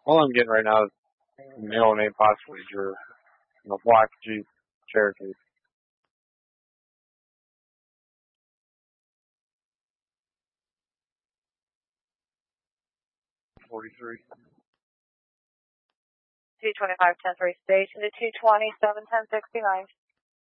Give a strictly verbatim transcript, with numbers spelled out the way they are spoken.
All I'm getting right now is male name possibly your you know, black Jeep Cherokee. Forty-three. two twenty-five ten three station to two twenty seven ten sixty nine.